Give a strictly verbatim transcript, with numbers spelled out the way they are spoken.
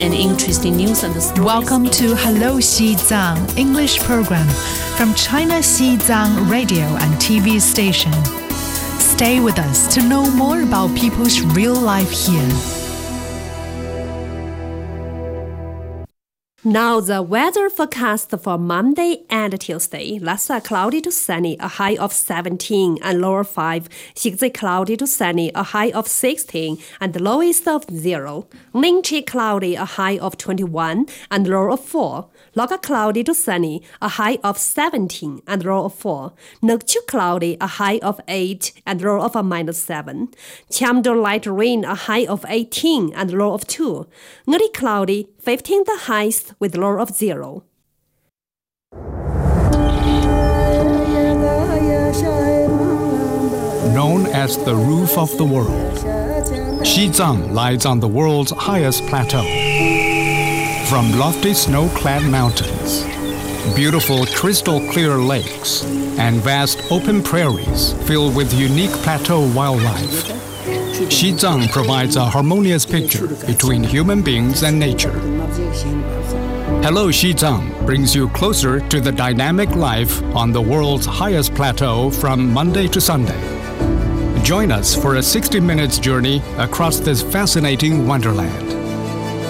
and interesting news and stories. Welcome to Hello Xizang English program from China Xizang radio and T V station. Stay with us to know more about people's real life here. Now the weather forecast for Monday and Tuesday. Lhasa cloudy to sunny, a high of seventeen and low of five. Xigzi cloudy to sunny, a high of sixteen and lowest of zero. Ningchi cloudy, a high of twenty-one and low of four. Loga cloudy to sunny, a high of seventeen and low of four. Nukchu cloudy, a high of eight and low of a minus seven. Chamdo light rain, a high of eighteen and low of two. Ngari cloudy, fifteen the highest with low of zero. Known as the roof of the world, Xizang lies on the world's highest plateau. From lofty snow-clad mountains, beautiful crystal-clear lakes, and vast open prairies filled with unique plateau wildlife, Xizang provides a harmonious picture between human beings and nature. Hello Xizang brings you closer to the dynamic life on the world's highest plateau from Monday to Sunday. Join us for a sixty minutes journey across this fascinating wonderland.